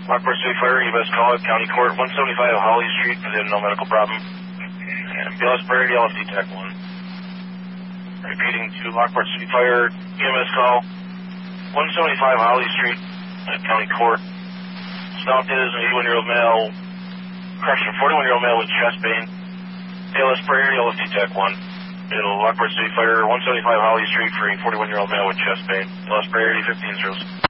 Lockport City Fire, U.S. call at County Court, 175 Holly Street, within no medical problem. And BLS Prairie, LFD Tech 1. Repeating to Lockport City Fire, EMS call, 175 Holly Street at County Court. Stopped is an 81-year-old male, correction, 41-year-old male with chest pain. BLS Prairie, LFD Tech 1. Lockport City Fire, 175 Holly Street for a 41-year-old male with chest pain. BLS Prairie, 15-0.